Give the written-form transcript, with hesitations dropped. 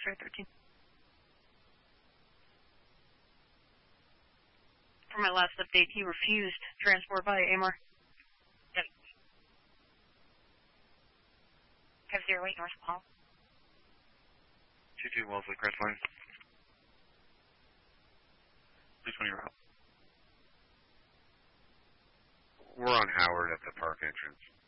X-ray 13. For my last update, he refused transport by AMR. Yep. 508 North Paul. 22 Wellesley, Crestline. Please, when you're out. We're on Howard at the park entrance.